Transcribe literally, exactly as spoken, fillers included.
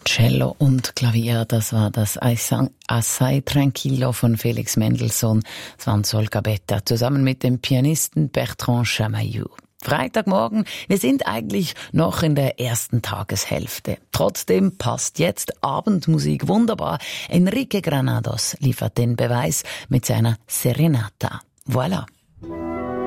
Cello und Klavier, das war das Assai Tranquillo von Felix Mendelssohn Swanzol Gabetta zusammen mit dem Pianisten Bertrand Chamaillou. Freitagmorgen, wir sind eigentlich noch in der ersten Tageshälfte. Trotzdem passt jetzt Abendmusik wunderbar. Enrique Granados liefert den Beweis mit seiner Serenata. Voilà.